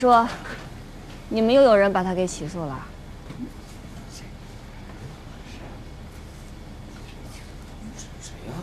说，你们又有人把他给起诉了。 谁呀？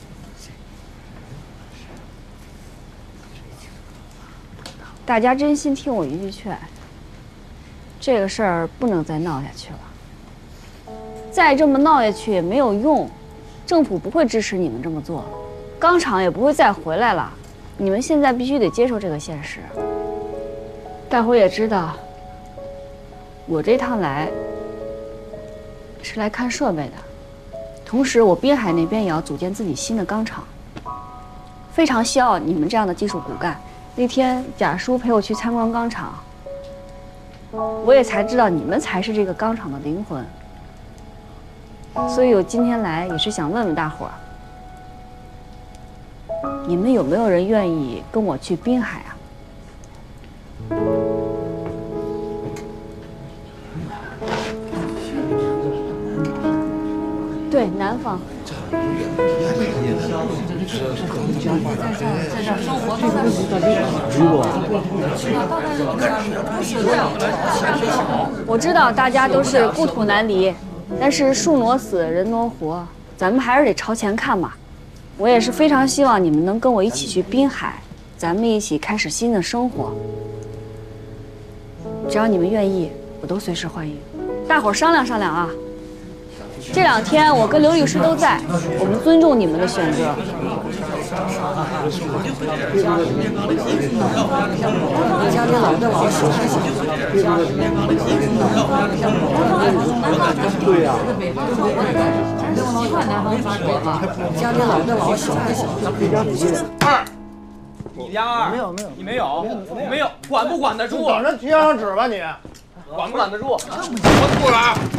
大家真心听我一句劝，这个事儿不能再闹下去了。再这么闹下去也没有用，政府不会支持你们这么做，钢厂也不会再回来了。你们现在必须得接受这个现实。大伙儿也知道，我这趟来是来看设备的，同时我滨海那边也要组建自己新的钢厂，非常需要你们这样的技术骨干。那天贾叔陪我去参观钢厂，我也才知道你们才是这个钢厂的灵魂。所以我今天来也是想问问大伙儿，你们有没有人愿意跟我去滨海啊？对，南方。我知道大家都是故土难离，但是树挪死，人挪活，咱们还是得朝前看嘛。我也是非常希望你们能跟我一起去滨海，咱们一起开始新的生活。只要你们愿意，我都随时欢迎。大伙儿商量商量啊。这2天我跟刘律师都在，我们尊重你们的选择。 家里老的老少，对呀。家里老的老少， 二，你家二？ 没有， 你没有？没有，管不管得住？ 等着贴上纸吧你。 管不管得住？我吐了啊！